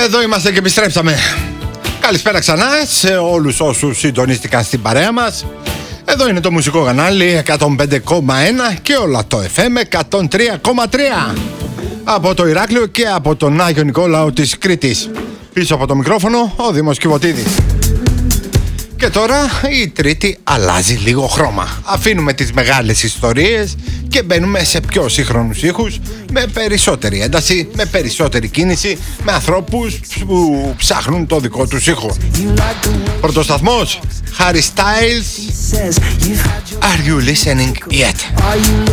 Εδώ είμαστε και επιστρέψαμε. Καλησπέρα ξανά σε όλους όσους συντονίστηκαν στην παρέα μας. Εδώ είναι το μουσικό κανάλι 105,1 και όλα το FM 103,3 από το Ηράκλειο και από τον Άγιο Νικόλαο της Κρήτης. Πίσω από το μικρόφωνο ο Δήμος Κιβωτίδης. Και τώρα η Τρίτη αλλάζει λίγο χρώμα. Αφήνουμε τις μεγάλες ιστορίες και μπαίνουμε σε πιο σύγχρονους ήχους, με περισσότερη ένταση, με περισσότερη κίνηση, με ανθρώπους που ψάχνουν το δικό τους ήχο. Πρωτοσταθμός, Harry Styles, Are You Listening Yet?